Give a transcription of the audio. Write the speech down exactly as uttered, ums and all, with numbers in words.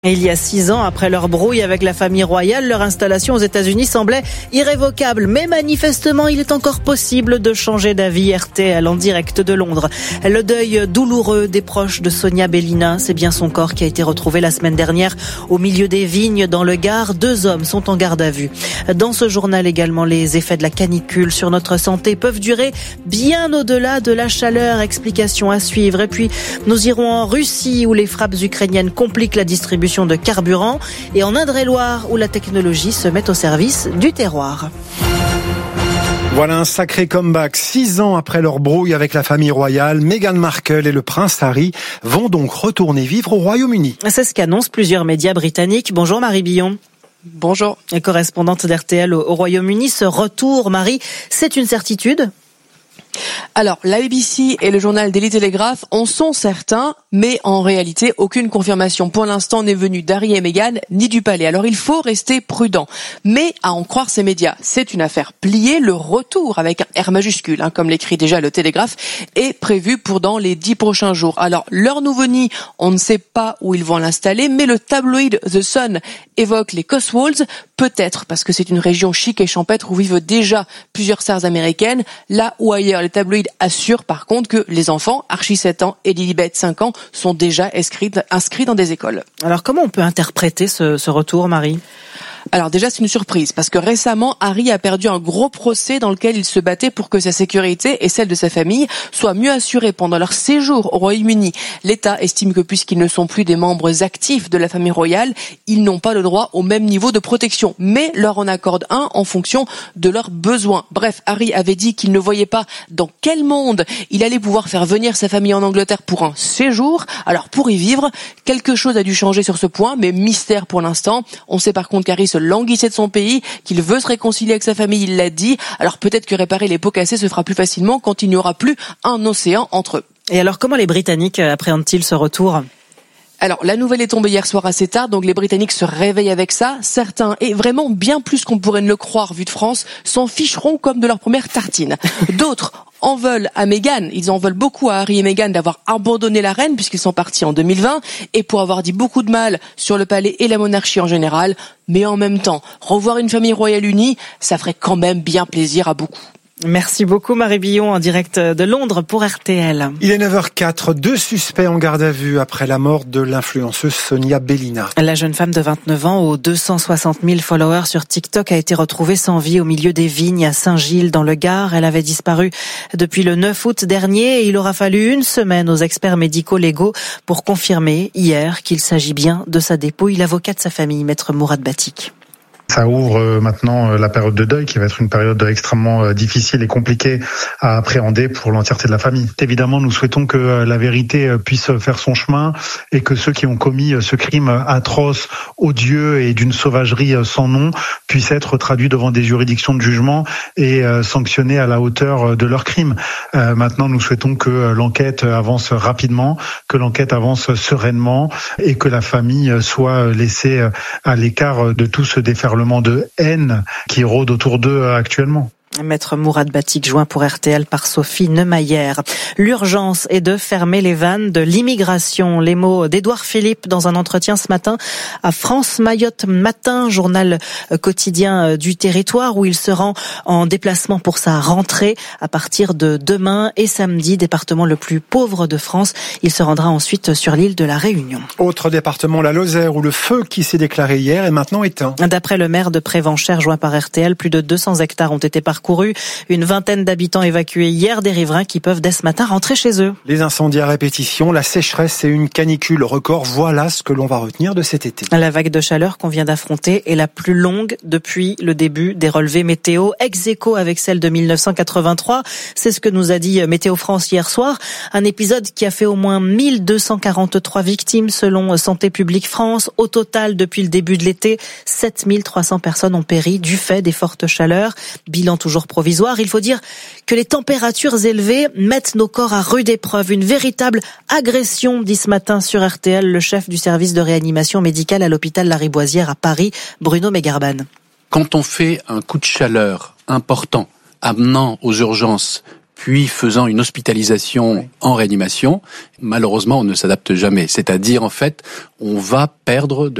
Et il y a six ans, après leur brouille avec la famille royale, leur installation aux États-Unis semblait irrévocable. Mais manifestement, il est encore possible de changer d'avis. R T L en direct de Londres. Le deuil douloureux des proches de Sonia Belina. C'est bien son corps qui a été retrouvé la semaine dernière au milieu des vignes dans le Gard. Deux hommes sont en garde à vue. Dans ce journal également, les effets de la canicule sur notre santé peuvent durer bien au-delà de la chaleur. Explication à suivre. Et puis, nous irons en Russie où les frappes ukrainiennes compliquent la distribution de carburant et en Indre-et-Loire où la technologie se met au service du terroir. Voilà un sacré comeback. Six ans après leur brouille avec la famille royale, Meghan Markle et le prince Harry vont donc retourner vivre au Royaume-Uni. C'est ce qu'annoncent plusieurs médias britanniques. Bonjour Marie Billon. Bonjour. Et correspondante d'R T L au Royaume-Uni. Ce retour, Marie, c'est une certitude ? Alors, la B B C et le journal Daily Telegraph en sont certains, mais en réalité, aucune confirmation pour l'instant n'est venue d'Harry et Meghan ni du palais. Alors, il faut rester prudent. Mais, à en croire ces médias, c'est une affaire pliée. Le retour, avec un R majuscule, hein, comme l'écrit déjà le Télégraphe, est prévu pour dans les dix prochains jours. Alors, leur nouveau-nid, on ne sait pas où ils vont l'installer, mais le tabloïd The Sun évoque les Cotswolds, peut-être parce que c'est une région chic et champêtre où vivent déjà plusieurs stars américaines, là où ailleurs les tabloïds assurent par contre que les enfants, Archie sept ans et Lilibet cinq ans, sont déjà inscrits, inscrits dans des écoles. Alors comment on peut interpréter ce, ce retour, Marie ? Alors déjà, c'est une surprise parce que récemment, Harry a perdu un gros procès dans lequel il se battait pour que sa sécurité et celle de sa famille soient mieux assurées pendant leur séjour au Royaume-Uni. L'État estime que puisqu'ils ne sont plus des membres actifs de la famille royale, ils n'ont pas le droit au même niveau de protection, mais leur en accorde un en fonction de leurs besoins. Bref, Harry avait dit qu'il ne voyait pas dans quel monde il allait pouvoir faire venir sa famille en Angleterre pour un séjour. Alors pour y vivre, quelque chose a dû changer sur ce point, mais mystère pour l'instant. On sait par contre qu'Harry se languissait de son pays, qu'il veut se réconcilier avec sa famille, il l'a dit. Alors peut-être que réparer les pots cassés se fera plus facilement quand il n'y aura plus un océan entre eux. Et alors comment les Britanniques appréhendent-ils ce retour ? Alors, la nouvelle est tombée hier soir assez tard, donc les Britanniques se réveillent avec ça. Certains, et vraiment bien plus qu'on pourrait ne le croire vu de France, s'en ficheront comme de leur première tartine. D'autres en veulent à Meghan, ils en veulent beaucoup à Harry et Meghan d'avoir abandonné la reine puisqu'ils sont partis en deux mille vingt et pour avoir dit beaucoup de mal sur le palais et la monarchie en général. Mais en même temps, revoir une famille royale unie, ça ferait quand même bien plaisir à beaucoup. Merci beaucoup Marie Billon en direct de Londres pour R T L. Il est neuf heures quatre, deux suspects en garde à vue après la mort de l'influenceuse Sonia Belina. La jeune femme de vingt-neuf ans aux deux cent soixante mille followers sur TikTok a été retrouvée sans vie au milieu des vignes à Saint-Gilles dans le Gard. Elle avait disparu depuis le neuf août dernier et il aura fallu une semaine aux experts médicaux légaux pour confirmer hier qu'il s'agit bien de sa dépouille. L'avocat de sa famille, maître Mourad Batik. Ça ouvre maintenant la période de deuil qui va être une période extrêmement difficile et compliquée à appréhender pour l'entièreté de la famille. Évidemment, nous souhaitons que la vérité puisse faire son chemin et que ceux qui ont commis ce crime atroce, odieux et d'une sauvagerie sans nom puissent être traduits devant des juridictions de jugement et sanctionnés à la hauteur de leur crime. Maintenant, nous souhaitons que l'enquête avance rapidement, que l'enquête avance sereinement et que la famille soit laissée à l'écart de tout ce déferlement de haine qui rôde autour d'eux actuellement. Maître Mourad Batik, joint pour R T L par Sophie Neumayer. L'urgence est de fermer les vannes de l'immigration. Les mots d'Édouard Philippe dans un entretien ce matin à France Mayotte Matin, journal quotidien du territoire où il se rend en déplacement pour sa rentrée à partir de demain et samedi, département le plus pauvre de France. Il se rendra ensuite sur l'île de la Réunion. Autre département, la Lozère, où le feu qui s'est déclaré hier est maintenant éteint. D'après le maire de Prévenchères, joint par R T L, plus de deux cents hectares ont été parcourus. Une vingtaine d'habitants évacués hier, des riverains qui peuvent dès ce matin rentrer chez eux. Les incendies à répétition, la sécheresse et une canicule record, voilà ce que l'on va retenir de cet été. La vague de chaleur qu'on vient d'affronter est la plus longue depuis le début des relevés météo, ex aequo avec celle de mille neuf cent quatre-vingt-trois. C'est ce que nous a dit Météo France hier soir. Un épisode qui a fait au moins mille deux cent quarante-trois victimes selon Santé publique France. Au total, depuis le début de l'été, sept mille trois cents personnes ont péri du fait des fortes chaleurs. Bilan toujours provisoire. Il faut dire que les températures élevées mettent nos corps à rude épreuve. Une véritable agression, dit ce matin sur R T L le chef du service de réanimation médicale à l'hôpital Lariboisière à Paris, Bruno Megarban. Quand on fait un coup de chaleur important, amenant aux urgences puis faisant une hospitalisation en réanimation, malheureusement, on ne s'adapte jamais. C'est-à-dire, en fait, on va perdre de